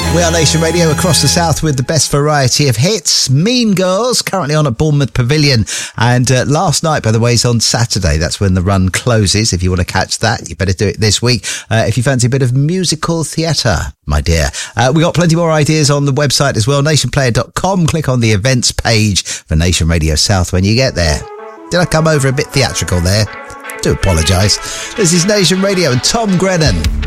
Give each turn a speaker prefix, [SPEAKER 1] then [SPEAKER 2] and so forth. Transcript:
[SPEAKER 1] We are Nation Radio across the south with the best variety of hits. Mean Girls, currently on at Bournemouth Pavilion. And last night, by the way, is on Saturday. That's when the run closes. If you want to catch that, you better do it this week. If you fancy a bit of musical theatre, my dear. We got plenty more ideas on the website as well, nationplayer.com. Click on the events page for Nation Radio South when you get there. Did I come over a bit theatrical there? Do apologise. This is Nation Radio and Tom Grennan.